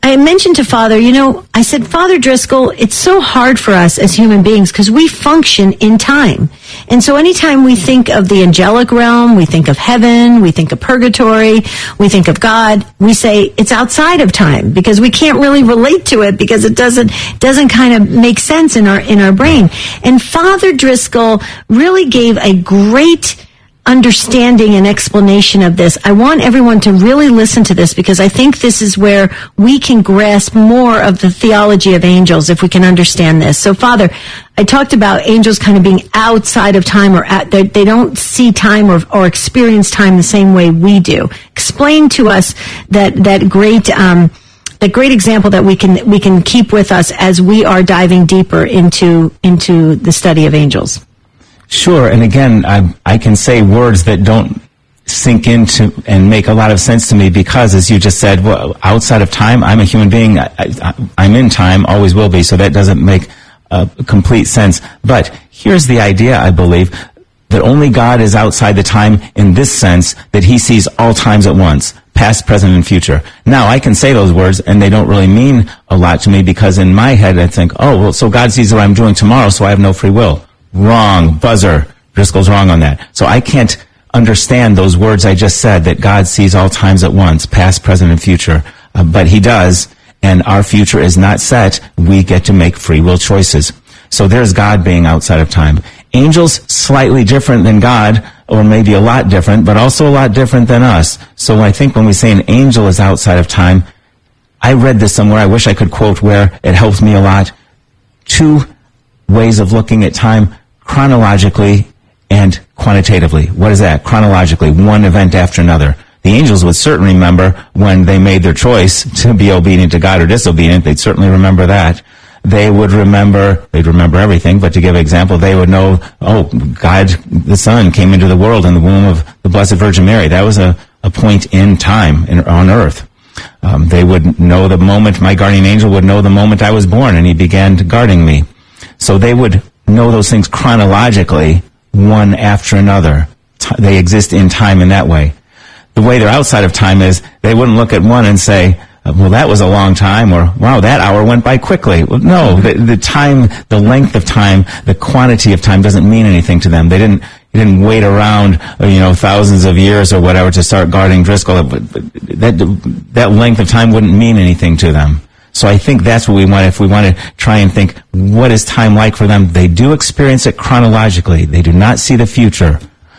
I mentioned to Father, I said, Father Driscoll, it's so hard for us as human beings because we function in time. And so anytime we think of the angelic realm, we think of heaven, we think of purgatory, we think of God, we say it's outside of time because we can't really relate to it because it doesn't kind of make sense in our brain. And Father Driscoll really gave a great understanding and explanation of this. I want everyone to really listen to this because I think this is where we can grasp more of the theology of angels if we can understand this. So, Father, I talked about angels kind of being outside of time, or they don't see time or experience time the same way we do. Explain to us that great example that we can keep with us as we are diving deeper into the study of angels. Sure, and again, I can say words that don't sink into and make a lot of sense to me because, as you just said, well, outside of time, I'm a human being. I'm in time, always will be, so that doesn't make complete sense. But here's the idea, I believe, that only God is outside the time in this sense, that he sees all times at once, past, present, and future. Now, I can say those words, and they don't really mean a lot to me because in my head, I think, oh, well, so God sees what I'm doing tomorrow, so I have no free will. Wrong. Buzzer. Driscoll's wrong on that. So I can't understand those words I just said, that God sees all times at once, past, present, and future. But he does, and our future is not set. We get to make free will choices. So there's God being outside of time. Angels, slightly different than God, or maybe a lot different, but also a lot different than us. So I think when we say an angel is outside of time, I read this somewhere, I wish I could quote where it helps me a lot. 2 ways of looking at time, chronologically and quantitatively. What is that? Chronologically, one event after another. The angels would certainly remember when they made their choice to be obedient to God or disobedient. They'd certainly remember that. They'd remember everything, but to give an example, they would know, oh, God, the Son, came into the world in the womb of the Blessed Virgin Mary. That was a point in time on earth. They would know the moment, my guardian angel would know the moment I was born and he began guarding me. So they would know those things chronologically, one after another. They exist in time in that way. The way they're outside of time is they wouldn't look at one and say, well, that was a long time, or wow, that hour went by quickly. Well, no, the time, the length of time, the quantity of time doesn't mean anything to them. They didn't wait around, thousands of years or whatever to start guarding Driscoll. That length of time wouldn't mean anything to them. So I think that's what we want. If we want to try and think, what is time like for them? They do experience it chronologically. They do not see the future.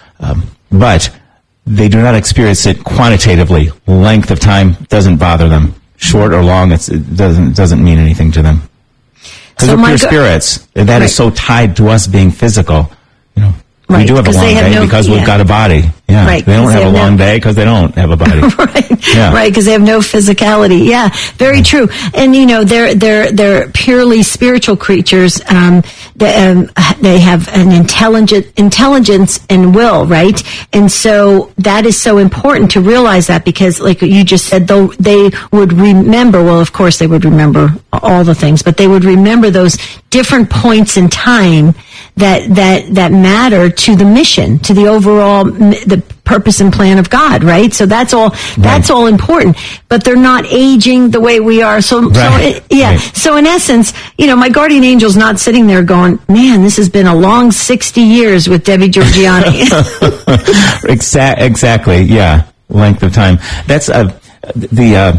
But they do not experience it quantitatively. Length of time doesn't bother them. Short or long, it doesn't mean anything to them. Because they're pure spirits. That is so tied to us being physical. Right, we do have a long day because we've got a body. Yeah, right, they don't have a long day because they don't have a body. Right, because they have no physicality. Yeah, very true. And they're purely spiritual creatures. They have an intelligence and will, right? And so that is so important to realize that because, like you just said, though they would remember. Well, of course they would remember all the things, but they would remember those different points in time that matter to the mission, to the overall, the purpose and plan of God, right? So that's all important, but they're not aging the way we are. So in essence, my guardian angel's not sitting there going, man, this has been a long 60 years with Debbie Georgianni. Exactly. Yeah. Length of time. That's, the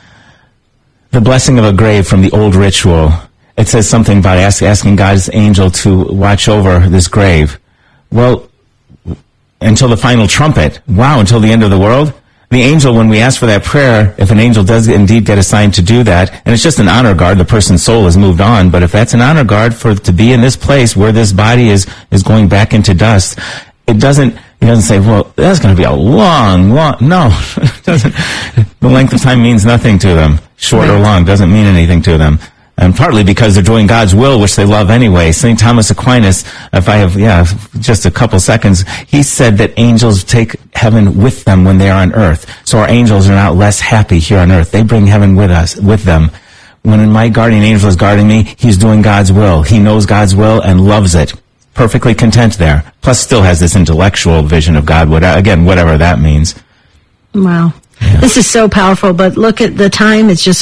blessing of a grave from the old ritual. It says something about asking God's angel to watch over this grave. Well, until the final trumpet. Wow, until the end of the world? The angel, when we ask for that prayer, if an angel does indeed get assigned to do that, and it's just an honor guard, the person's soul has moved on, but if that's an honor guard to be in this place where this body is going back into dust, he doesn't say, well, that's going to be a long, no, it doesn't. The length of time means nothing to them. Short or long doesn't mean anything to them. And partly because they're doing God's will, which they love anyway. St. Thomas Aquinas, if I have, just a couple seconds, he said that angels take heaven with them when they are on earth. So our angels are not less happy here on earth. They bring heaven with them. When my guardian angel is guarding me, he's doing God's will. He knows God's will and loves it. Perfectly content there. Plus still has this intellectual vision of God, whatever that means. Wow. Yeah. This is so powerful, but look at the time. It's just